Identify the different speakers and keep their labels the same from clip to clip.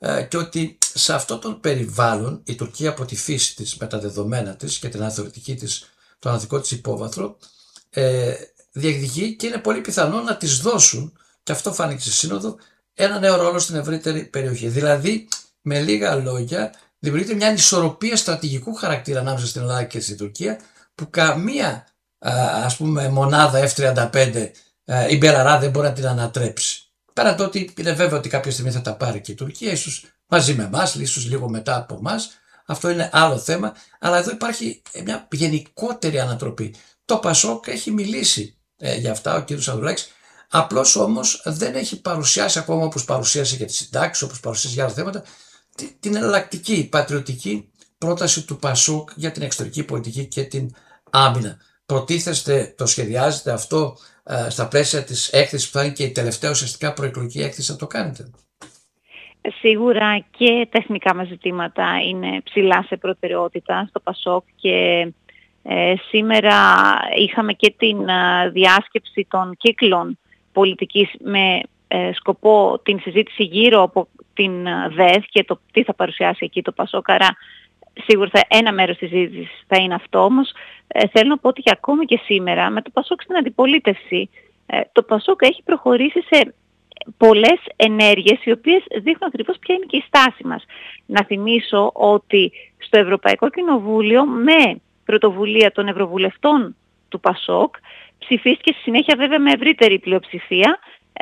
Speaker 1: και ότι σε αυτό το περιβάλλον η Τουρκία από τη φύση της, με τα δεδομένα της και την αναθεωρητική της, το αναθεωρητικό της υπόβαθρο, διεκδικεί και είναι πολύ πιθανό να της δώσουν, και αυτό φάνηκε στη Σύνοδο, ένα νέο ρόλο στην ευρύτερη περιοχή. Δηλαδή, με λίγα λόγια, δημιουργείται μια ανισορροπία στρατηγικού χαρακτήρα ανάμεσα στην Ελλάδα και στην Τουρκία, που καμία ας πούμε μονάδα F-35 η Μπελαρά δεν μπορεί να την ανατρέψει. Πέρα το ότι είναι βέβαιο ότι κάποια στιγμή θα τα πάρει και η Τουρκία, ίσως μαζί με εμάς, ίσως λίγο μετά από εμάς. Αυτό είναι άλλο θέμα. Αλλά εδώ υπάρχει μια γενικότερη ανατροπή. Το Πασόκ έχει μιλήσει για αυτά, ο κ. Ανδρουλάκης. Απλώς όμως δεν έχει παρουσιάσει ακόμα, όπως παρουσίασε για τις συντάξεις, όπως παρουσίασε για άλλα θέματα, την εναλλακτική, πατριωτική πρόταση του Πασόκ για την εξωτερική πολιτική και την άμυνα. Προτίθεστε, το σχεδιάζετε αυτό στα πλαίσια της έκθεσης που θα είναι και η τελευταία ουσιαστικά προεκλογική έκθεση, να το κάνετε?
Speaker 2: Σίγουρα και τα εθνικά μας ζητήματα είναι ψηλά σε προτεραιότητα στο Πασόκ και σήμερα είχαμε και την διάσκεψη των κύκλων πολιτικής με σκοπό την συζήτηση γύρω από την ΔΕΘ και το τι θα παρουσιάσει εκεί το Πασόκ. Άρα σίγουρα ένα μέρος της συζήτησης θα είναι αυτό. Όμως θέλω να πω ότι και ακόμη και σήμερα με το Πασόκ στην αντιπολίτευση, το Πασόκ έχει προχωρήσει σε πολλές ενέργειες οι οποίες δείχνουν ακριβώς ποια είναι και η στάση μας. Να θυμίσω ότι στο Ευρωπαϊκό Κοινοβούλιο με πρωτοβουλία των Ευρωβουλευτών του Πασόκ ψηφίστηκε στη συνέχεια, βέβαια με ευρύτερη πλειοψηφία,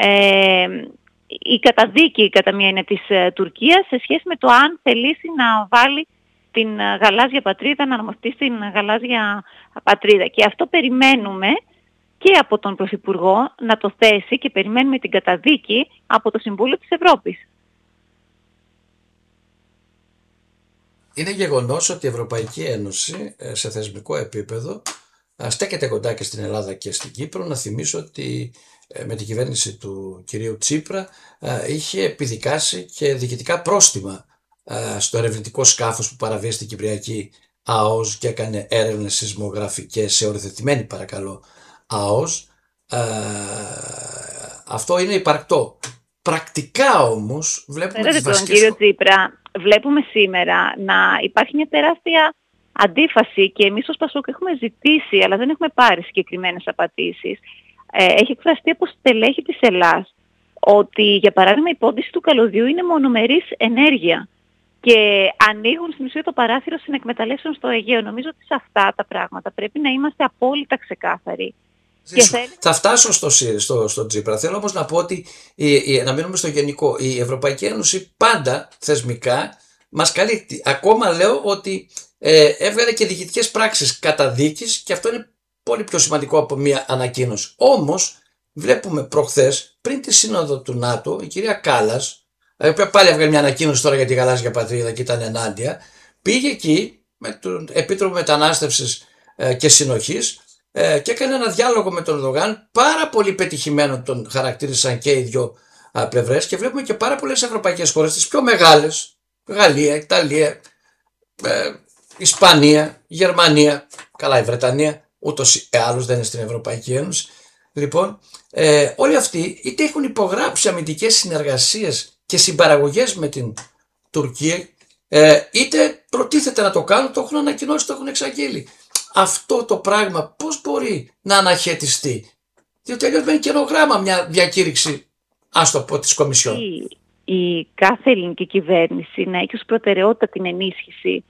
Speaker 2: η καταδίκη κατά μία είναι της Τουρκίας σε σχέση με το αν θελήσει να βάλει την γαλάζια πατρίδα, να ονομαστεί στην γαλάζια πατρίδα. Και αυτό περιμένουμε και από τον Πρωθυπουργό να το θέσει και περιμένουμε την καταδίκη από το Συμβούλιο της Ευρώπης.
Speaker 1: Είναι γεγονός ότι η Ευρωπαϊκή Ένωση σε θεσμικό επίπεδο στέκεται κοντά και στην Ελλάδα και στην Κύπρο. Να θυμίσω ότι με την κυβέρνηση του κυρίου Τσίπρα είχε επιδικάσει και διοικητικά πρόστιμα στο ερευνητικό σκάφος που παραβίασε την Κυπριακή ΑΟΣ και έκανε έρευνες σεισμογραφικές σε οριοθετημένη παρακαλώ ΑΟΣ. Αυτό είναι υπαρκτό. Πρακτικά όμως βλέπουμε τις βασικές...
Speaker 2: Κύριο Τσίπρα, βλέπουμε σήμερα να υπάρχει μια τεράστια αντίφαση και εμείς ως Πασόκ έχουμε ζητήσει, αλλά δεν έχουμε πάρει συγκεκριμένες απαντήσεις. Έχει εκφραστεί από στελέχη της Ελλάς ότι, για παράδειγμα, η πόντιση του καλωδιού είναι μονομερής ενέργεια και ανοίγουν στην ουσία το παράθυρο συνεκμεταλλεύσεων στο Αιγαίο. Νομίζω ότι σε αυτά τα πράγματα πρέπει να είμαστε απόλυτα ξεκάθαροι.
Speaker 1: Θα φτάσω στο Τσίπρα. Θέλω όμως να πω ότι, να μείνουμε στο γενικό, η Ευρωπαϊκή Ένωση πάντα θεσμικά μας καλύπτει. Ακόμα λέω ότι έβγαλε και διοικητικές πράξεις καταδίκης και αυτό είναι πολύ πιο σημαντικό από μια ανακοίνωση. Όμως βλέπουμε προχθές πριν τη σύνοδο του ΝΑΤΟ η κυρία Κάλλας, η οποία πάλι έβγαλε μια ανακοίνωση τώρα για τη γαλάζια πατρίδα και ήταν ενάντια, πήγε εκεί με τον Επίτροπο Μετανάστευσης και Συνοχής και έκανε ένα διάλογο με τον Ερντογάν, πάρα πολύ πετυχημένο, τον χαρακτήρισαν και οι δύο πλευρές, και βλέπουμε και πάρα πολλές ευρωπαϊκές χώρες, τις πιο μεγάλες, Γαλλία, Ιταλία, Ισπανία, Γερμανία, καλά η Βρετανία ούτως ή άλλως δεν είναι στην Ευρωπαϊκή Ένωση. Λοιπόν, όλοι αυτοί είτε έχουν υπογράψει αμυντικές συνεργασίες και συμπαραγωγές με την Τουρκία, είτε προτίθεται να το κάνουν, το έχουν ανακοινώσει, το έχουν εξαγγείλει. Αυτό το πράγμα πώς μπορεί να αναχαιτιστεί? Διότι αλλιώς μένει κενό γράμμα μια διακήρυξη, ας το πω, της Κομισιόν.
Speaker 2: Η κάθε ελληνική κυβέρνηση να έχει ως προτεραιότητα την ενίσχυση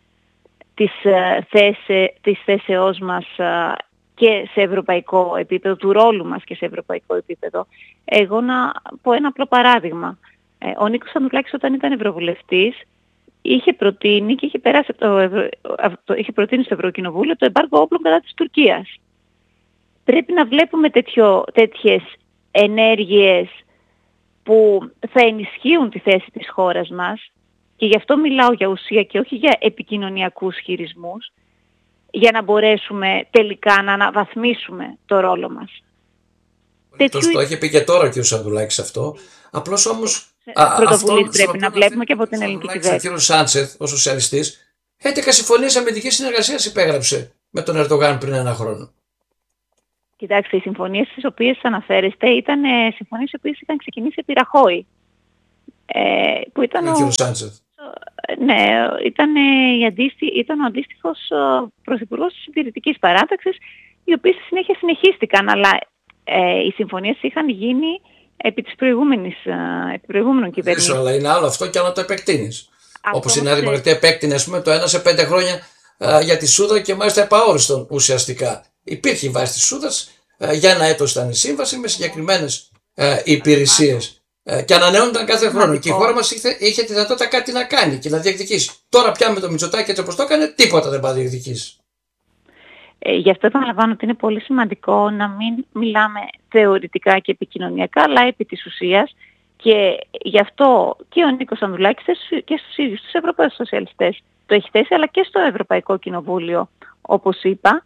Speaker 2: της θέσεώς μας και σε ευρωπαϊκό επίπεδο, του ρόλου μας και σε ευρωπαϊκό επίπεδο. Εγώ να πω ένα απλό παράδειγμα. Ο Νίκος Ανδρουλάκης όταν ήταν ευρωβουλευτής είχε προτείνει και είχε προτείνει στο Ευρωκοινοβούλιο το εμπάργκο όπλων κατά της Τουρκίας. Πρέπει να βλέπουμε τέτοιες ενέργειες που θα ενισχύουν τη θέση της χώρας μας, και γι' αυτό μιλάω για ουσία και όχι για επικοινωνιακούς χειρισμούς, για να μπορέσουμε τελικά να αναβαθμίσουμε το ρόλο μας.
Speaker 1: Το είχε πει και τώρα ο κ. Ανδρουλάκης αυτό. Απλώς όμως
Speaker 2: πρωτοβουλίες πρέπει να βλέπουμε και από την ελληνική κυβέρνηση.
Speaker 1: Ο κ. Σάντσεθ, ο σοσιαλιστής, 11 συμφωνίες αμυντικής συνεργασίας υπέγραψε με τον Ερντογάν πριν ένα χρόνο.
Speaker 2: Κοιτάξτε, οι συμφωνίες στις οποίες αναφέρεστε ήταν συμφωνίες οι οποίες είχαν ξεκινήσει επί Ραχώη. που ήταν
Speaker 1: ο κύριος Σάντσεφ.
Speaker 2: Ναι, ήταν ο αντίστοιχος πρωθυπουργός της συντηρητικής παράταξης, οι οποίες στη συνέχεια συνεχίστηκαν, αλλά οι συμφωνίες είχαν γίνει επί της προηγούμενων κυβερνήσεων.
Speaker 1: Αλλά είναι άλλο αυτό και άλλο το επεκτείνεις. Όπως η Νέα Δημοκρατία επέκτηνε, ας πούμε, το ένα σε 5 χρόνια για τη Σούδα και μάλιστα επαόριστον ουσιαστικά. Υπήρχε η βάση της Σούδας, για ένα έτος ήταν η σύμβαση με συγκεκριμένες υπηρεσίες. Και ανανεώνονταν κάθε χρόνο. Και η χώρα μας είχε τη δυνατότητα κάτι να κάνει και να διεκδικήσει. Τώρα πια με το Μητσοτάκη, έτσι όπως το έκανε, τίποτα δεν πάει να διεκδικήσει.
Speaker 2: Γι' αυτό επαναλαμβάνω ότι είναι πολύ σημαντικό να μην μιλάμε θεωρητικά και επικοινωνιακά, αλλά επί της ουσίας. Και γι' αυτό και ο Νίκος Ανδρουλάκης και στους ίδιους τους Ευρωπαίους Σοσιαλιστές το έχει θέσει, αλλά και στο Ευρωπαϊκό Κοινοβούλιο, όπως είπα.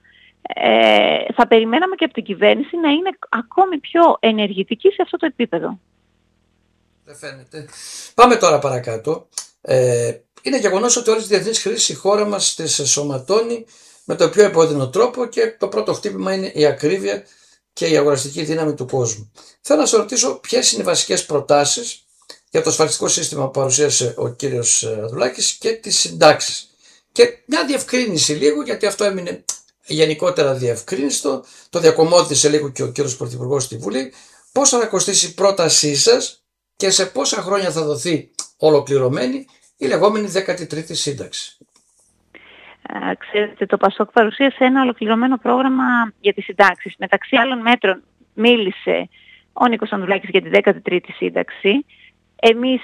Speaker 2: Θα περιμέναμε και από την κυβέρνηση να είναι ακόμη πιο ενεργητική σε αυτό το επίπεδο.
Speaker 1: Δεν φαίνεται. Πάμε τώρα παρακάτω. Είναι γεγονός ότι όλες τις διεθνείς χρήσεις η χώρα μας τις σωματώνει με το πιο επώδυνο τρόπο και το πρώτο χτύπημα είναι η ακρίβεια και η αγοραστική δύναμη του κόσμου. Θέλω να σας ρωτήσω ποιες είναι οι βασικές προτάσεις για το ασφαλιστικό σύστημα που παρουσίασε ο κύριος Ανδρουλάκης και τις συντάξεις. Και μια διευκρίνηση λίγο, γιατί αυτό έμεινε γενικότερα διευκρίνιστο, το διακομώδησε λίγο και ο κύριος Πρωθυπουργός στη Βουλή. Πόσο θα κοστίσει η πρότασή σας και σε πόσα χρόνια θα δοθεί ολοκληρωμένη η λεγόμενη 13η σύνταξη?
Speaker 2: Ξέρετε, το ΠΑΣΟΚ παρουσίασε ένα ολοκληρωμένο πρόγραμμα για τις συντάξεις. Μεταξύ άλλων μέτρων μίλησε ο Νίκος Ανδρουλάκης για τη 13η σύνταξη. Εμείς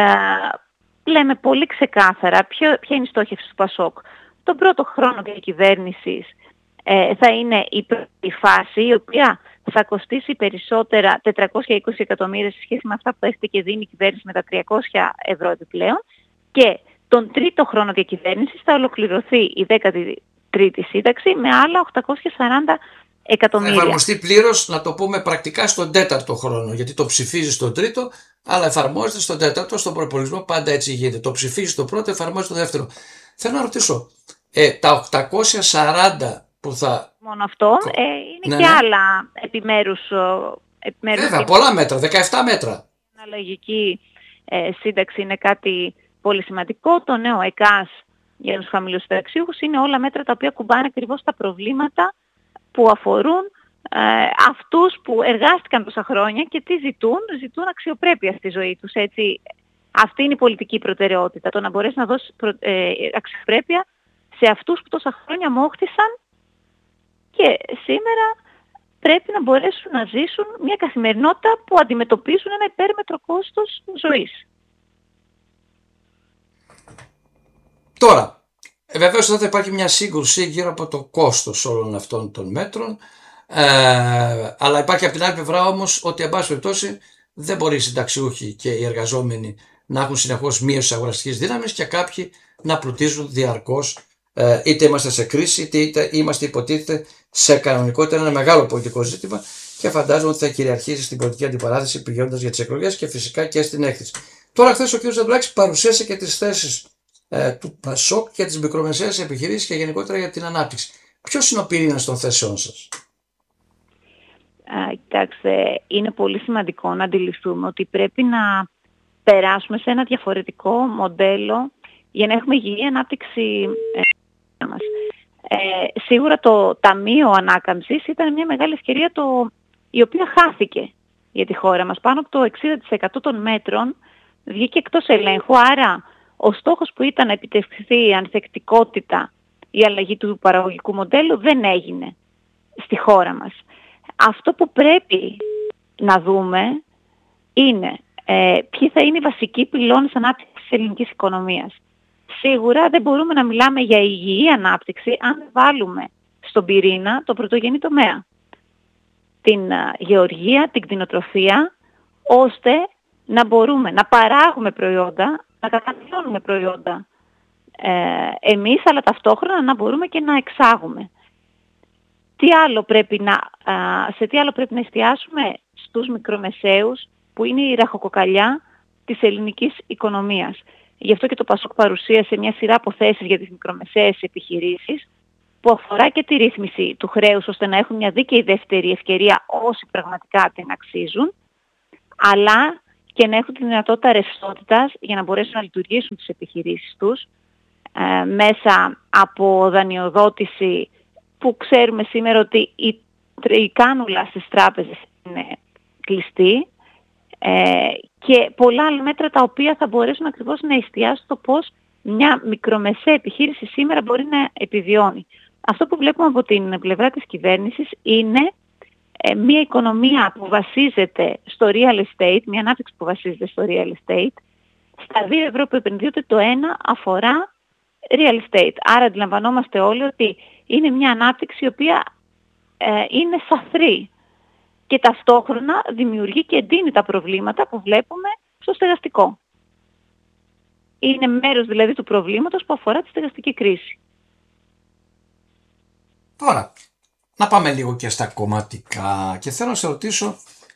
Speaker 2: λέμε πολύ ξεκάθαρα ποια είναι η στόχευση του ΠΑΣΟΚ. Τον πρώτο χρόνο διακυβέρνησης θα είναι η πρώτη φάση, η οποία θα κοστίσει περισσότερα 420 εκατομμύρια σε σχέση με αυτά που έχετε και δίνει η κυβέρνηση με τα 300 ευρώ επιπλέον. Και τον τρίτο χρόνο διακυβέρνησης θα ολοκληρωθεί η 13η σύνταξη με άλλα 840 εκατομμύρια.
Speaker 1: Θα εφαρμοστεί πλήρως, να το πούμε πρακτικά, στον τέταρτο χρόνο, γιατί το ψηφίζει στον τρίτο, αλλά εφαρμόζεται στον τέταρτο, στον προπολογισμό πάντα έτσι γίνεται. Το ψηφίζει στο πρώτο, εφαρμόζεται το δεύτερο. Θέλω να ρωτήσω, τα 840 που θα...
Speaker 2: Μόνο αυτό, είναι και άλλα επιμέρους.
Speaker 1: Βέβαια, πολλά μέτρα, 17 μέτρα.
Speaker 2: Η αναλογική σύνταξη είναι κάτι πολύ σημαντικό. Το νέο ΕΚΑΣ για τους χαμηλούς συνταξιούχους είναι όλα μέτρα τα οποία κουμπάνε ακριβώς τα προβλήματα που αφορούν αυτούς που εργάστηκαν τόσα χρόνια και τι ζητούν αξιοπρέπεια στη ζωή τους. Έτσι, αυτή είναι η πολιτική προτεραιότητα, το να μπορέσει να δώσει αξιοπρέπεια σε αυτούς που τόσα χρόνια μόχθησαν και σήμερα πρέπει να μπορέσουν να ζήσουν μια καθημερινότητα που αντιμετωπίζουν ένα υπέρμετρο κόστος ζωής.
Speaker 1: Τώρα, βεβαίως εδώ θα υπάρχει μια σύγκρουση γύρω από το κόστος όλων αυτών των μέτρων, αλλά υπάρχει από την άλλη πλευρά όμως ότι, εν πάση περιπτώσει, δεν μπορεί οι συνταξιούχοι και οι εργαζόμενοι να έχουν συνεχώς μείωση της αγοραστικής δύναμης και κάποιοι να πλουτίζουν διαρκώς, είτε είμαστε σε κρίση, είτε είμαστε υποτίθεται σε κανονικότητα. Είναι ένα μεγάλο πολιτικό ζήτημα και φαντάζομαι ότι θα κυριαρχήσει στην πολιτική αντιπαράθεση πηγαίνοντας για τις εκλογές και φυσικά και στην έκθεση. Τώρα, χθες ο κ. Ανδρουλάκης παρουσίασε και τις θέσεις του ΠΑΣΟΚ για τις μικρομεσαίες επιχειρήσεις και γενικότερα για την ανάπτυξη. Ποιος είναι ο πυρήνας των θέσεών σας?
Speaker 2: Κοιτάξτε, είναι πολύ σημαντικό να αντιληφθούμε ότι πρέπει να περάσουμε σε ένα διαφορετικό μοντέλο για να έχουμε υγιή ανάπτυξη μας. Σίγουρα το Ταμείο Ανάκαμψης ήταν μια μεγάλη ευκαιρία η οποία χάθηκε για τη χώρα μας. Πάνω από το 60% των μέτρων βγήκε εκτός ελέγχου, άρα ο στόχος που ήταν να επιτευχθεί η ανθεκτικότητα, η αλλαγή του παραγωγικού μοντέλου δεν έγινε στη χώρα μας. Αυτό που πρέπει να δούμε είναι ποιοι θα είναι οι βασικοί πυλώνες ανάπτυξης της ελληνικής οικονομίας. Σίγουρα δεν μπορούμε να μιλάμε για υγιή ανάπτυξη αν δεν βάλουμε στον πυρήνα το πρωτογενή τομέα. Την γεωργία, την κτηνοτροφία, ώστε να μπορούμε να παράγουμε προϊόντα, να καταναλώνουμε προϊόντα εμείς, αλλά ταυτόχρονα να μπορούμε και να εξάγουμε. Σε τι άλλο πρέπει να εστιάσουμε? Στους μικρομεσαίους, που είναι η ραχοκοκαλιά της ελληνικής οικονομίας. Γι' αυτό και το ΠΑΣΟΚ παρουσίασε μια σειρά από θέσεις για τις μικρομεσαίες επιχειρήσεις, που αφορά και τη ρύθμιση του χρέους, ώστε να έχουν μια δίκαιη δεύτερη ευκαιρία όσοι πραγματικά την αξίζουν, αλλά και να έχουν τη δυνατότητα ρευστότητας για να μπορέσουν να λειτουργήσουν τις επιχειρήσεις τους μέσα από δανειοδότηση που ξέρουμε σήμερα ότι η κάνουλα στις τράπεζες είναι κλειστή και πολλά άλλα μέτρα τα οποία θα μπορέσουν ακριβώς να εστιάσουν στο πώς μια μικρομεσαία επιχείρηση σήμερα μπορεί να επιβιώνει. Αυτό που βλέπουμε από την πλευρά της κυβέρνησης είναι μια οικονομία που βασίζεται στο real estate, μια ανάπτυξη που βασίζεται στο real estate. Στα 2 ευρώ που επενδύονται, το ένα αφορά real estate. Άρα αντιλαμβανόμαστε όλοι ότι είναι μια ανάπτυξη η οποία είναι σαθρή και ταυτόχρονα δημιουργεί και εντείνει τα προβλήματα που βλέπουμε στο στεγαστικό. Είναι μέρος δηλαδή του προβλήματος που αφορά τη στεγαστική κρίση.
Speaker 1: Τώρα, να πάμε λίγο και στα κομματικά και θέλω να σε ρωτήσω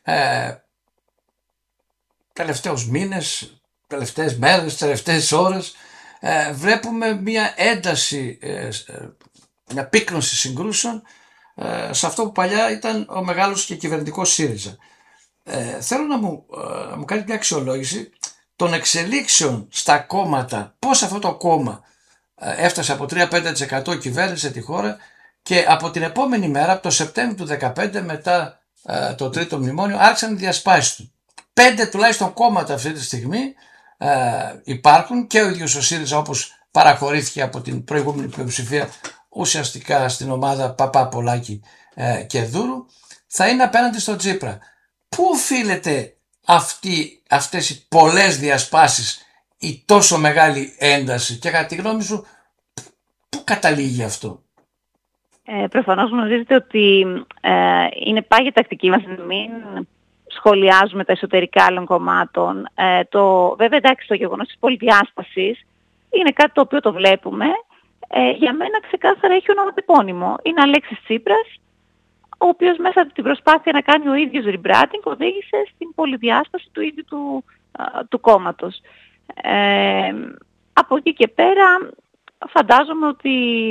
Speaker 1: τελευταίους μήνες, τελευταίες μέρες, τελευταίες ώρες βλέπουμε μια ένταση, μια πύκνωση συγκρούσεων σε αυτό που παλιά ήταν ο μεγάλος και κυβερνητικός ΣΥΡΙΖΑ. Θέλω να μου κάνει μια αξιολόγηση των εξελίξεων στα κόμματα, πώς αυτό το κόμμα έφτασε από 3-5% κυβέρνησε τη χώρα και από την επόμενη μέρα, από το Σεπτέμβριο του 2015 μετά το τρίτο μνημόνιο, άρχισαν οι διασπάσεις του. 5 τουλάχιστον κόμματα αυτή τη στιγμή υπάρχουν και ο ίδιος ο ΣΥΡΙΖΑ, όπως παραχωρήθηκε από την προηγούμενη πλειοψηφία ουσιαστικά στην ομάδα Παπά-Πολάκη και Δούρου, θα είναι απέναντι στον Τσίπρα. Πού οφείλεται αυτές οι πολλές διασπάσεις, η τόσο μεγάλη ένταση και κατά τη γνώμη σου πού καταλήγει αυτό?
Speaker 2: Προφανώς γνωρίζετε ότι είναι πάγια τακτική μας να μην σχολιάζουμε τα εσωτερικά άλλων κομμάτων. Βέβαια εντάξει, το γεγονός της πολυδιάσπασης είναι κάτι το οποίο το βλέπουμε. Για μένα ξεκάθαρα έχει ονοματεπώνυμο. Είναι Αλέξης Τσίπρας, ο οποίος μέσα από την προσπάθεια να κάνει ο ίδιος rebranding οδήγησε στην πολυδιάσπαση του ίδιου του κόμματος. Από εκεί και πέρα φαντάζομαι ότι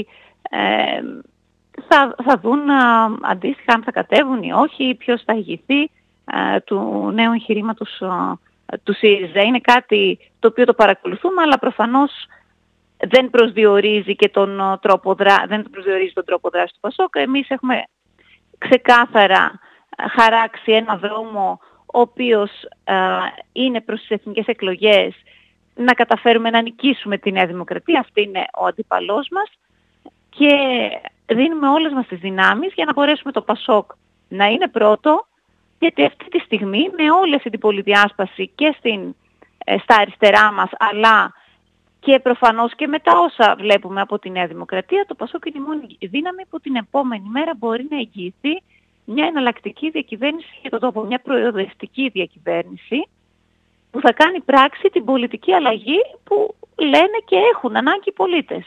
Speaker 2: θα δουν αντίστοιχα αν θα κατέβουν ή όχι, ποιος θα ηγηθεί του νέου εγχειρήματος του ΣΥΡΙΖΑ. Είναι κάτι το οποίο το παρακολουθούμε, αλλά προφανώς δεν προσδιορίζει και τον τρόπο δράσης του ΠΑΣΟΚ. Εμείς έχουμε ξεκάθαρα χαράξει ένα δρόμο ο οποίος είναι προς τις εθνικές εκλογές να καταφέρουμε να νικήσουμε τη Νέα Δημοκρατία. Αυτή είναι ο αντίπαλός μας και δίνουμε όλες μας τις δυνάμεις για να μπορέσουμε το ΠΑΣΟΚ να είναι πρώτο, γιατί αυτή τη στιγμή με όλη αυτή την πολυδιάσπαση και στα αριστερά μας, αλλά και προφανώς και μετά όσα βλέπουμε από τη Νέα Δημοκρατία, το ΠΑΣΟΚ είναι η μόνη δύναμη που την επόμενη μέρα μπορεί να εγγυηθεί μια εναλλακτική διακυβέρνηση για τον τόπο, μια προοδευτική διακυβέρνηση που θα κάνει πράξη την πολιτική αλλαγή που λένε και έχουν ανάγκη οι πολίτες.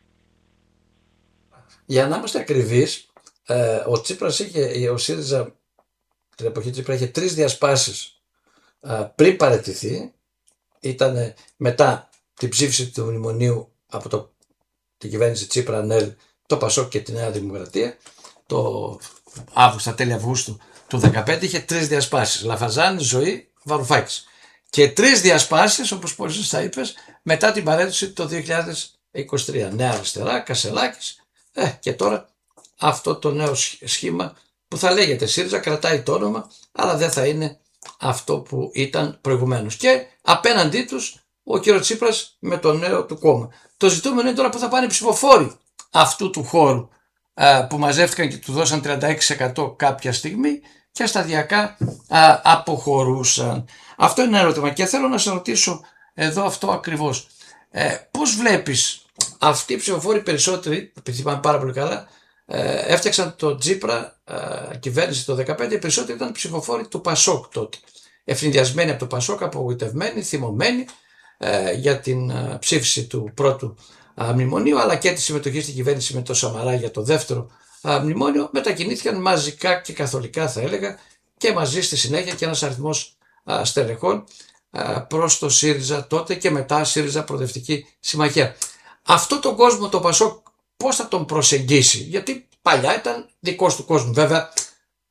Speaker 1: Για να είμαστε ακριβείς, ο Τσίπρας ο ΣΥΡΙΖΑ την εποχή Τσίπρα είχε 3 διασπάσεις πριν παραιτηθεί. Ήταν μετά την ψήφιση του μνημονίου από την κυβέρνηση Τσίπρα ΑΝΕΛ, το ΠΑΣΟΚ και τη Νέα Δημοκρατία. Το Αύγουστο, τέλη Αυγούστου του 2015 είχε 3 διασπάσεις. Λαφαζάνης, Ζωή, Βαρουφάκης. Και 3 διασπάσεις, όπως πολύ σωστά είπες, μετά την παρέτηση το 2023. Νέα Αριστερά, Κασελάκης και τώρα αυτό το νέο σχήμα που θα λέγεται ΣΥΡΙΖΑ, κρατάει το όνομα, αλλά δεν θα είναι αυτό που ήταν προηγουμένως. Και απέναντί τους ο κ. Τσίπρας με το νέο του κόμμα. Το ζητούμενο είναι τώρα που θα πάνε οι ψηφοφόροι αυτού του χώρου που μαζεύτηκαν και του δώσαν 36% κάποια στιγμή και σταδιακά αποχωρούσαν. Αυτό είναι ένα ερώτημα και θέλω να σε ρωτήσω εδώ αυτό ακριβώς. Πώς βλέπεις αυτοί οι ψηφοφόροι περισσότεροι, επειδή είπαμε πάρα πολύ καλά, έφτιαξαν το Τσίπρα κυβέρνηση το 2015, οι περισσότεροι ήταν ψηφοφόροι του ΠΑΣΟΚ τότε. Ευνηδιασμένοι από το ΠΑΣΟΚ, απογοητευμένοι, θυμωμένοι για την ψήφιση του πρώτου μνημονίου, αλλά και τη συμμετοχή στην κυβέρνηση με το Σαμαρά για το δεύτερο μνημόνιο, μετακινήθηκαν μαζικά και καθολικά, θα έλεγα, και μαζί στη συνέχεια και ένας αριθμός στελεχών προς το ΣΥΡΙΖΑ τότε και μετά ΣΥΡΙΖΑ Προοδευτική Συμμαχία. Αυτό τον κόσμο το ΠΑΣΟΚ πώς θα τον προσεγγίσει? Γιατί παλιά ήταν δικός του κόσμου. Βέβαια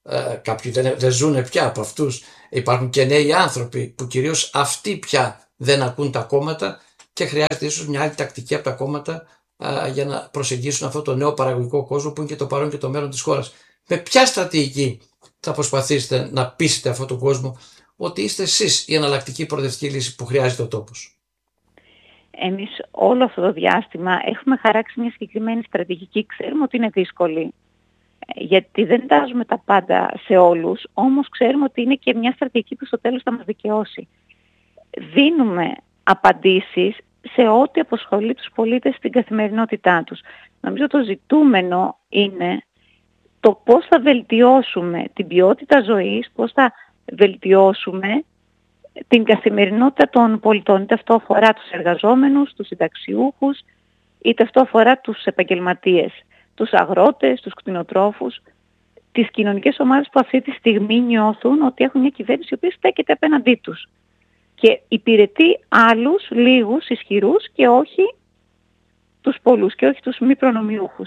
Speaker 1: κάποιοι δεν ζουν πια από αυτούς. Υπάρχουν και νέοι άνθρωποι που κυρίως αυτοί πια δεν ακούν τα κόμματα και χρειάζεται ίσως μια άλλη τακτική από τα κόμματα για να προσεγγίσουν αυτό το νέο παραγωγικό κόσμο που είναι και το παρόν και το μέλλον της χώρας. Με ποια στρατηγική θα προσπαθήσετε να πείσετε αυτόν τον κόσμο ότι είστε εσείς η εναλλακτική προοδευτική λύση που χρειάζεται ο τόπος?
Speaker 2: Εμείς όλο αυτό το διάστημα έχουμε χαράξει μια συγκεκριμένη στρατηγική. Ξέρουμε ότι είναι δύσκολη, γιατί δεν τάζουμε τα πάντα σε όλους, όμως ξέρουμε ότι είναι και μια στρατηγική που στο τέλος θα μας δικαιώσει. Δίνουμε απαντήσεις σε ό,τι αποσχολεί τους πολίτες στην καθημερινότητά τους. Νομίζω το ζητούμενο είναι το πώς θα βελτιώσουμε την ποιότητα ζωής, πώς θα βελτιώσουμε την καθημερινότητα των πολιτών. Είτε αυτό αφορά τους εργαζόμενους, τους συνταξιούχους, είτε αυτό αφορά τους επαγγελματίες, τους αγρότες, τους κτηνοτρόφους, τις κοινωνικές ομάδες που αυτή τη στιγμή νιώθουν ότι έχουν μια κυβέρνηση η οποία στέκεται απέναντί τους και υπηρετεί άλλους, λίγους, ισχυρούς και όχι τους πολλούς και όχι τους μη προνομιούχους.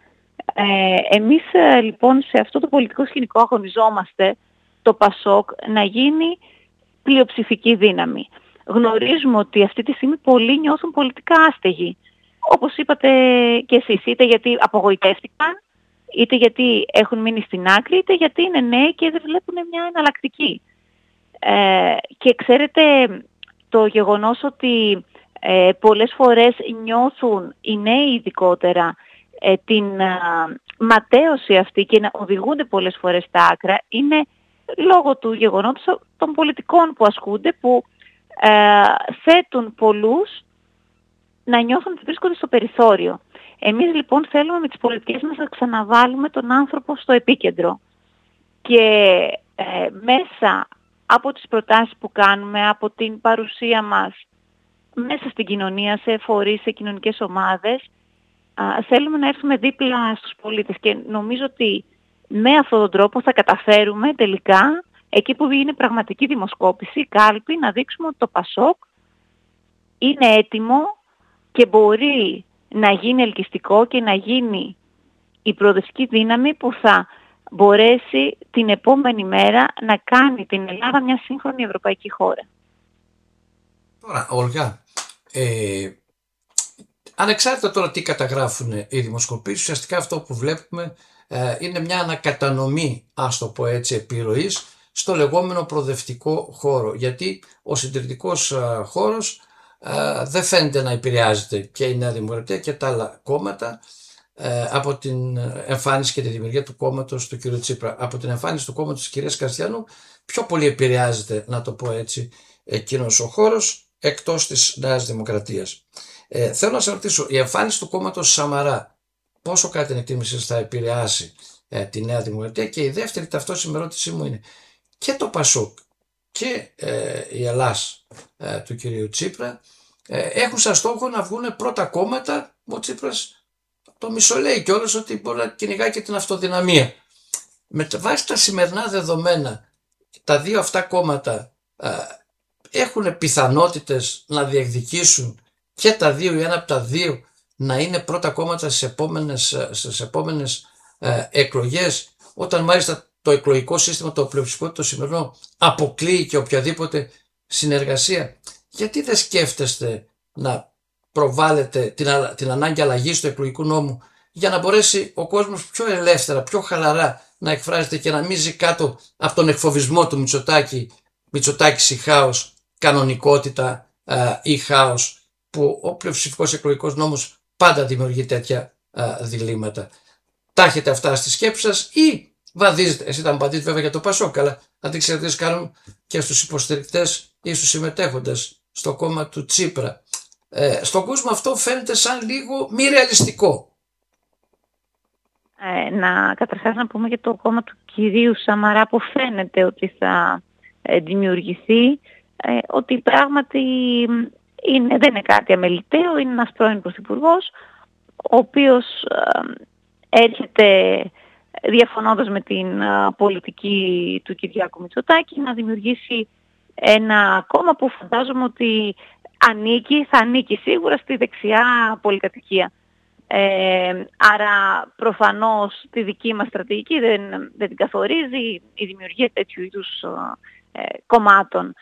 Speaker 2: Εμείς λοιπόν σε αυτό το πολιτικό σκηνικό αγωνιζόμαστε το ΠΑΣΟΚ να γίνει πλειοψηφική δύναμη. Γνωρίζουμε ότι αυτή τη στιγμή πολλοί νιώθουν πολιτικά άστεγοι. Όπως είπατε και εσείς, είτε γιατί απογοητεύτηκαν, είτε γιατί έχουν μείνει στην άκρη, είτε γιατί είναι νέοι και δεν βλέπουν μια εναλλακτική. Και ξέρετε, το γεγονός ότι πολλές φορές νιώθουν οι νέοι ειδικότερα την ματέωση αυτή και να οδηγούνται πολλές φορές στα άκρα, είναι λόγω του γεγονότος των πολιτικών που ασκούνται, που θέτουν πολλούς να νιώθουν ότι βρίσκονται στο περιθώριο. Εμείς λοιπόν θέλουμε με τις πολιτικές μας να ξαναβάλουμε τον άνθρωπο στο επίκεντρο και μέσα από τις προτάσεις που κάνουμε, από την παρουσία μας μέσα στην κοινωνία, σε φορείς, σε κοινωνικές ομάδες, θέλουμε να έρθουμε δίπλα στους πολίτες και νομίζω ότι με αυτόν τον τρόπο θα καταφέρουμε τελικά, εκεί που είναι πραγματική δημοσκόπηση, κάλπη, να δείξουμε ότι το ΠΑΣΟΚ είναι έτοιμο και μπορεί να γίνει ελκυστικό και να γίνει η προοδευτική δύναμη που θα μπορέσει την επόμενη μέρα να κάνει την Ελλάδα μια σύγχρονη ευρωπαϊκή χώρα.
Speaker 1: Τώρα, Όλγα, ανεξάρτητα τώρα τι καταγράφουν οι δημοσκοπήσεις, ουσιαστικά αυτό που βλέπουμε είναι μια ανακατανομή, ας το πω έτσι, επιρροής στο λεγόμενο προοδευτικό χώρο. Γιατί ο συντηρητικός χώρος δεν φαίνεται να επηρεάζεται και η Νέα Δημοκρατία και τα άλλα κόμματα από την εμφάνιση και τη δημιουργία του κόμματος του κ. Τσίπρα. Από την εμφάνιση του κόμματος της κυρίας Καστιανού πιο πολύ επηρεάζεται, να το πω έτσι, εκείνος ο χώρος εκτός της Νέας Δημοκρατίας. Θέλω να σας ρωτήσω, η εμφάνιση του κόμματος Σαμαρά πόσο κατά την εκτίμηση θα επηρεάσει τη Νέα Δημοκρατία? Και η δεύτερη ταυτόσιμη ερώτησή μου είναι, και το ΠΑΣΟΚ και η Ελλάς του κυρίου Τσίπρα έχουν σαν στόχο να βγουν πρώτα κόμματα, ο Τσίπρας το μισολέει κιόλας ότι μπορεί να κυνηγάει και την αυτοδυναμία. Με βάση τα σημερινά δεδομένα, τα δύο αυτά κόμματα έχουν πιθανότητες να διεκδικήσουν και τα δύο ή ένα από τα δύο να είναι πρώτα κόμματα στις επόμενες εκλογές, όταν μάλιστα το εκλογικό σύστημα, το πλειοψηφικό το σημερινό, αποκλείει και οποιαδήποτε συνεργασία? Γιατί δεν σκέφτεστε να προβάλλετε την ανάγκη αλλαγής του εκλογικού νόμου για να μπορέσει ο κόσμος πιο ελεύθερα, πιο χαλαρά να εκφράζεται και να μην ζει κάτω από τον εκφοβισμό του Μητσοτάκη ή χάος, κανονικότητα ή χάος, που ο πλειοψηφικός εκλογικός νόμος πάντα δημιουργεί τέτοια διλήμματα? Τα έχετε αυτά στη σκέψη σας ή βαδίζετε? Εσύ θα μου απαντήσετε βέβαια για το ΠΑΣΟΚ, αλλά να την ξέρετε τι κάνουν και στους υποστηρικτές ή στους συμμετέχοντες στο κόμμα του Τσίπρα. Στον κόσμο αυτό φαίνεται σαν λίγο μη ρεαλιστικό.
Speaker 2: Καταρχάς να πούμε για το κόμμα του κυρίου Σαμαρά, που φαίνεται ότι θα δημιουργηθεί, ότι πράγματι δεν είναι κάτι αμεληταίο, είναι ένας πρώην πρωθυπουργός, ο οποίος έρχεται διαφωνώντας με την πολιτική του Κυριάκου Μητσοτάκη να δημιουργήσει ένα κόμμα που φαντάζομαι ότι θα ανήκει σίγουρα στη δεξιά πολυκατοικία. Άρα προφανώς τη δική μας στρατηγική δεν την καθορίζει η δημιουργία τέτοιου είδους κομμάτων.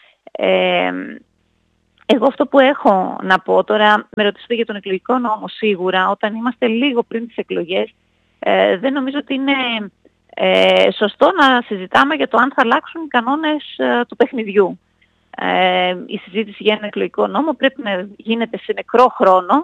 Speaker 2: Εγώ αυτό που έχω να πω τώρα, με ρωτήσετε για τον εκλογικό νόμο, σίγουρα όταν είμαστε λίγο πριν τις εκλογές, δεν νομίζω ότι είναι σωστό να συζητάμε για το αν θα αλλάξουν οι κανόνες του παιχνιδιού. Η συζήτηση για ένα εκλογικό νόμο πρέπει να γίνεται σε νεκρό χρόνο,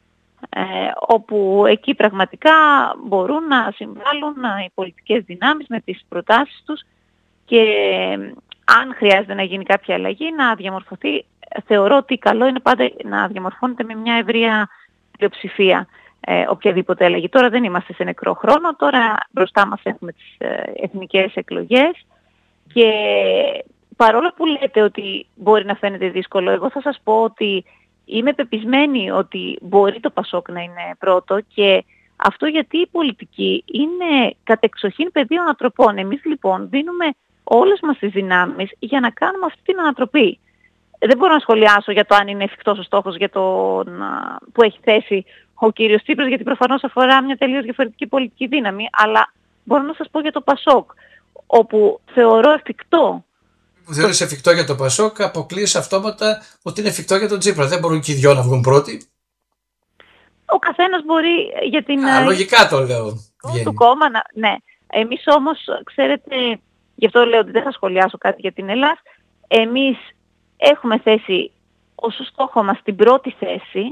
Speaker 2: όπου εκεί πραγματικά μπορούν να συμβάλλουν οι πολιτικές δυνάμεις με τις προτάσεις τους και αν χρειάζεται να γίνει κάποια αλλαγή να διαμορφωθεί. Θεωρώ ότι καλό είναι πάντα να διαμορφώνεται με μια ευρεία πλειοψηφία οποιαδήποτε αλλαγή. Τώρα δεν είμαστε σε νεκρό χρόνο, τώρα μπροστά μας έχουμε τις εθνικές εκλογές και παρόλο που λέτε ότι μπορεί να φαίνεται δύσκολο, εγώ θα σας πω ότι είμαι πεπισμένη ότι μπορεί το ΠΑΣΟΚ να είναι πρώτο και αυτό γιατί η πολιτική είναι κατεξοχήν πεδίο ανατροπών. Εμείς λοιπόν δίνουμε όλες μας τις δυνάμεις για να κάνουμε αυτή την ανατροπή. Δεν μπορώ να σχολιάσω για το αν είναι εφικτός ο στόχος για που έχει θέσει ο κύριος Τσίπρας, γιατί προφανώς αφορά μια τελείως διαφορετική πολιτική δύναμη, αλλά μπορώ να σας πω για το ΠΑΣΟΚ, όπου θεωρώ εφικτό.
Speaker 1: Που θεωρείς εφικτό για το ΠΑΣΟΚ, αποκλείεις αυτόματα ότι είναι εφικτό για τον Τσίπρα. Δεν μπορούν και οι δυο να βγουν πρώτοι.
Speaker 2: Ο καθένας μπορεί για την...
Speaker 1: λογικά το λέω.
Speaker 2: Του κόμμα, ναι. Εμείς όμως, ξέρετε, γι' αυτό λέω ότι δεν θα σχολιάσω κάτι για την Ελλάδα. Εμείς έχουμε θέσει ως στόχο μας την πρώτη θέση,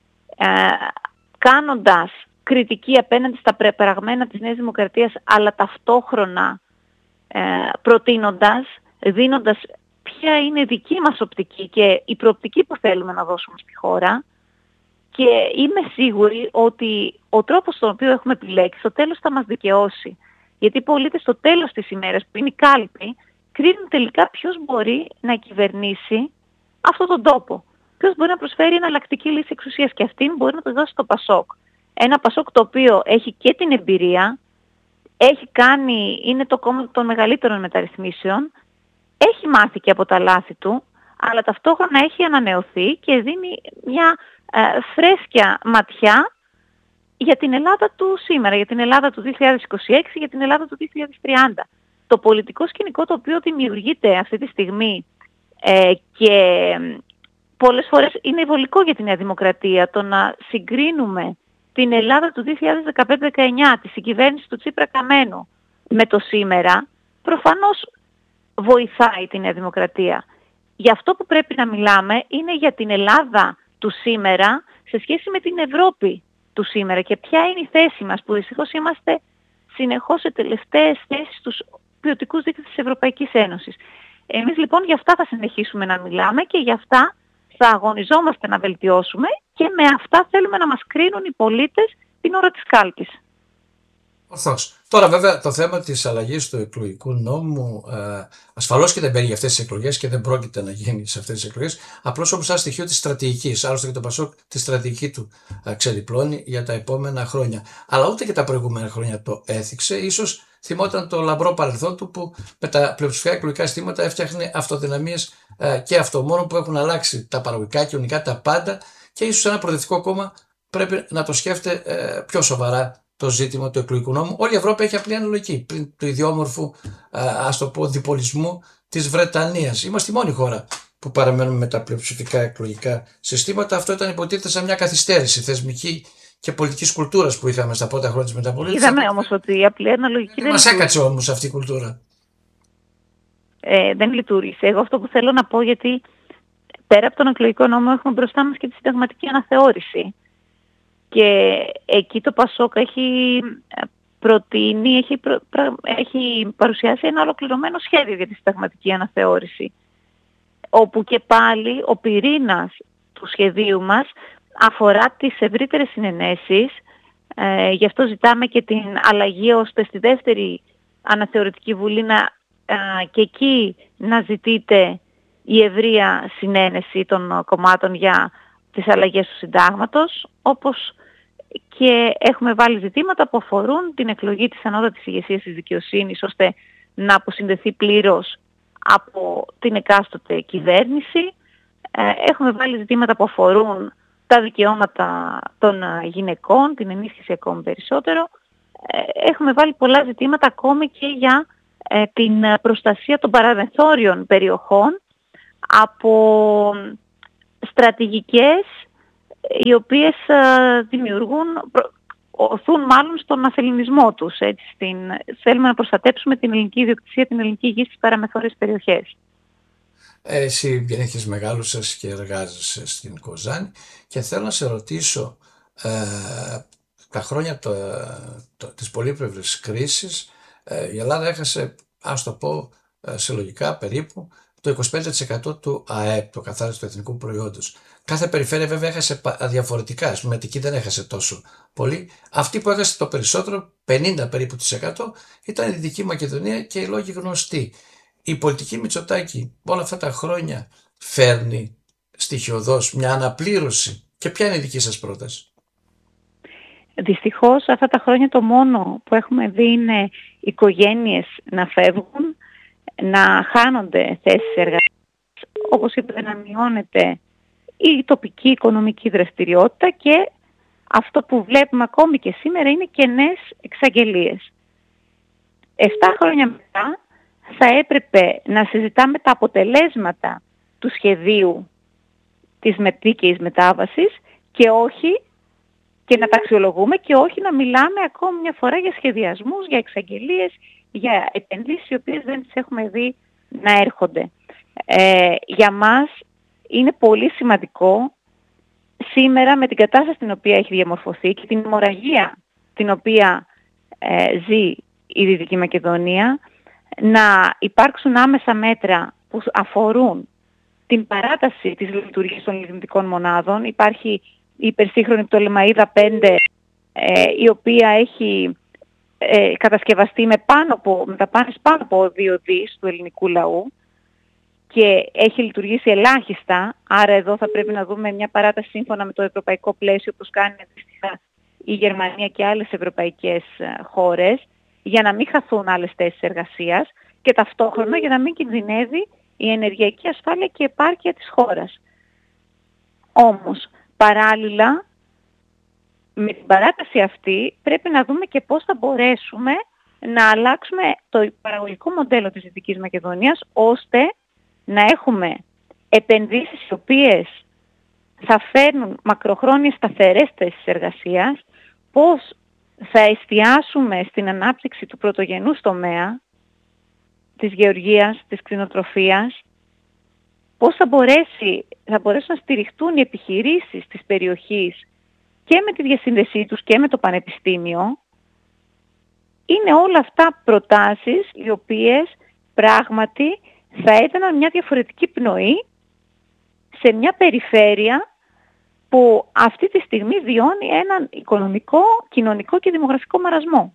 Speaker 2: κάνοντας κριτική απέναντι στα πρεπραγμένα της Νέας Δημοκρατίας, αλλά ταυτόχρονα προτείνοντας, δίνοντας ποια είναι η δική μας οπτική και η προοπτική που θέλουμε να δώσουμε στη χώρα. Και είμαι σίγουρη ότι ο τρόπος στον οποίο έχουμε επιλέξει στο τέλος θα μας δικαιώσει. Γιατί οι πολίτες στο τέλος της ημέρας, που είναι οι κάλποι, κρίνουν τελικά ποιος μπορεί να κυβερνήσει αυτόν τον τόπο. Ποιος μπορεί να προσφέρει εναλλακτική λύση εξουσίας και αυτήν μπορεί να το δώσει το ΠΑΣΟΚ. Ένα ΠΑΣΟΚ το οποίο έχει και την εμπειρία, είναι το κόμμα των μεγαλύτερων μεταρρυθμίσεων, έχει μάθει και από τα λάθη του, αλλά ταυτόχρονα έχει ανανεωθεί και δίνει μια φρέσκια ματιά για την Ελλάδα του σήμερα, για την Ελλάδα του 2026, για την Ελλάδα του 2030. Το πολιτικό σκηνικό το οποίο δημιουργείται αυτή τη στιγμή και πολλές φορές είναι βολικό για τη Νέα Δημοκρατία το να συγκρίνουμε την Ελλάδα του 2015-19, τη συγκυβέρνηση του Τσίπρα Καμένου με το σήμερα, προφανώς βοηθάει τη Νέα Δημοκρατία. Γι' αυτό που πρέπει να μιλάμε είναι για την Ελλάδα του σήμερα σε σχέση με την Ευρώπη του σήμερα και ποια είναι η θέση μας, που δυστυχώς είμαστε συνεχώς σε τελευταίες θέσεις στους ποιοτικούς δείκτες της Ευρωπαϊκής Ένωσης. Εμείς λοιπόν για αυτά θα συνεχίσουμε να μιλάμε και για αυτά θα αγωνιζόμαστε να βελτιώσουμε και με αυτά θέλουμε να μας κρίνουν οι πολίτες την ώρα της κάλπης.
Speaker 1: Ορθώς. Τώρα βέβαια το θέμα της αλλαγής του εκλογικού νόμου ασφαλώς και δεν μπαίνει για αυτές τις εκλογές και δεν πρόκειται να γίνει σε αυτές τις εκλογές. Απλώς όμως ένα στοιχείο της στρατηγικής. Άλλωστε και το ΠΑΣΟΚ τη στρατηγική του ξεδιπλώνει για τα επόμενα χρόνια. Αλλά ούτε και τα προηγούμενα χρόνια το έθιξε. Ίσως θυμόταν το λαμπρό παρελθόν του που με τα πλειοψηφιακά εκλογικά συστήματα έφτιαχνε αυτοδυναμίες και αυτό. Μόνο που έχουν αλλάξει τα παραγωγικά, κοινωνικά, τα πάντα και ίσως ένα προοδευτικό κόμμα πρέπει να το σκέφτεται πιο σοβαρά το ζήτημα του εκλογικού νόμου. Όλη η Ευρώπη έχει απλή αναλογική πριν του ιδιόμορφου, ας το πω, διπολισμού της Βρετανίας. Είμαστε η μόνη χώρα που παραμένουμε με τα πλειοψηφικά εκλογικά συστήματα. Αυτό ήταν υποτίθεται σαν μια καθυστέρηση θεσμική και πολιτικής κουλτούρας που είχαμε στα πρώτα χρόνια της μεταπολίτευσης.
Speaker 2: Είδαμε όμως ότι η απλή αναλογική δεν
Speaker 1: μας έκατσε όμως αυτή η κουλτούρα.
Speaker 2: Δεν λειτουργήσε. Εγώ αυτό που θέλω να πω, γιατί πέρα από τον εκλογικό νόμο έχουμε μπροστά μας και τη συνταγματική αναθεώρηση. Και εκεί το ΠΑΣΟΚ έχει προτείνει, έχει παρουσιάσει ένα ολοκληρωμένο σχέδιο για τη συνταγματική αναθεώρηση. Όπου και πάλι ο πυρήνας του σχεδίου μας αφορά τις ευρύτερες συνενέσεις. Γι' αυτό ζητάμε και την αλλαγή ώστε στη δεύτερη αναθεωρητική βουλή και εκεί να ζητείτε η ευρεία συνένεση των κομμάτων για τις αλλαγές του συντάγματος, όπως και έχουμε βάλει ζητήματα που αφορούν την εκλογή της ανώτατης ηγεσίας της δικαιοσύνης, ώστε να αποσυνδεθεί πλήρως από την εκάστοτε κυβέρνηση. Έχουμε βάλει ζητήματα που αφορούν τα δικαιώματα των γυναικών, την ενίσχυση ακόμη περισσότερο. Έχουμε βάλει πολλά ζητήματα ακόμη και για την προστασία των παραμεθόριων περιοχών από στρατηγικές οι οποίες οθούν μάλλον στον αθεληνισμό τους. Έτσι, θέλουμε να προστατέψουμε την ελληνική ιδιοκτησία, την ελληνική γη στις παραμεθόριες περιοχές.
Speaker 1: Εσύ έχεις μεγάλωσες και εργάζεσαι στην Κοζάνη και θέλω να σε ρωτήσω, τα χρόνια της πολύπλευρης κρίσης η Ελλάδα έχασε, ας το πω συλλογικά περίπου, το 25% του ΑΕΠ, το καθάριστο εθνικού προϊόντος. Κάθε περιφέρεια βέβαια έχασε διαφορετικά, ας πούμε, Αττική δεν έχασε τόσο πολύ. Αυτή που έχασε το περισσότερο, 50 περίπου της 100, ήταν η Δυτική Μακεδονία και οι λόγοι γνωστοί. Η πολιτική Μητσοτάκη όλα αυτά τα χρόνια φέρνει στοιχειωδώς μια αναπλήρωση. Και ποια είναι η δική σας πρόταση?
Speaker 2: Δυστυχώς αυτά τα χρόνια το μόνο που έχουμε δει είναι οικογένειες να φεύγουν, να χάνονται θέσεις εργασίας, όπως είπατε, να μειώνεται η τοπική οικονομική δραστηριότητα και αυτό που βλέπουμε ακόμη και σήμερα είναι κενές εξαγγελίες. 7 χρόνια μετά θα έπρεπε να συζητάμε τα αποτελέσματα του σχεδίου της δίκαιης μετάβασης και να τα αξιολογούμε και όχι να μιλάμε ακόμη μια φορά για σχεδιασμούς, για εξαγγελίες, για επενδύσεις οι οποίες δεν τις έχουμε δει να έρχονται. Για μας είναι πολύ σημαντικό σήμερα με την κατάσταση την οποία έχει διαμορφωθεί και την αιμορραγία την οποία ζει η Δυτική Μακεδονία να υπάρξουν άμεσα μέτρα που αφορούν την παράταση της λειτουργίας των λιγνητικών μονάδων. Υπάρχει η υπερσύγχρονη Πτολεμαΐδα 5 η οποία έχει κατασκευαστεί με δαπάνες πάνω από 2 δις του ελληνικού λαού και έχει λειτουργήσει ελάχιστα, άρα εδώ θα πρέπει να δούμε μια παράταση σύμφωνα με το ευρωπαϊκό πλαίσιο όπως κάνει αντίστοιχα η Γερμανία και άλλες ευρωπαϊκές χώρες για να μην χαθούν άλλες θέσεις εργασίας και ταυτόχρονα για να μην κινδυνεύει η ενεργειακή ασφάλεια και επάρκεια της χώρας. Όμως, παράλληλα, με την παράταση αυτή πρέπει να δούμε και πώς θα μπορέσουμε να αλλάξουμε το παραγωγικό μοντέλο της Δυτικής Μακεδονίας ώστε να έχουμε επενδύσεις οι οποίες θα φέρνουν μακροχρόνιες σταθερές θέσεις εργασίας, πώς θα εστιάσουμε στην ανάπτυξη του πρωτογενούς τομέα, της γεωργίας, της κτηνοτροφίας, πώς θα μπορέσουν να στηριχτούν οι επιχειρήσεις της περιοχής και με τη διασύνδεσή τους και με το πανεπιστήμιο. Είναι όλα αυτά προτάσεις οι οποίες πράγματι θα έδιναν μια διαφορετική πνοή σε μια περιφέρεια που αυτή τη στιγμή βιώνει έναν οικονομικό, κοινωνικό και δημογραφικό μαρασμό.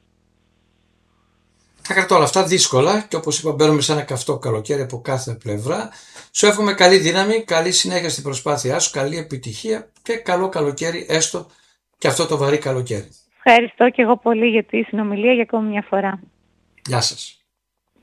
Speaker 1: Τα κρατώ όλα αυτά δύσκολα και όπως είπα μπαίνουμε σε ένα καυτό καλοκαίρι από κάθε πλευρά. Σου εύχομαι καλή δύναμη, καλή συνέχεια στην προσπάθειά σου, καλή επιτυχία και καλό καλοκαίρι έστω και αυτό το βαρύ καλοκαίρι.
Speaker 2: Ευχαριστώ και εγώ πολύ για τη συνομιλία για ακόμη μια φορά.
Speaker 1: Γεια σας.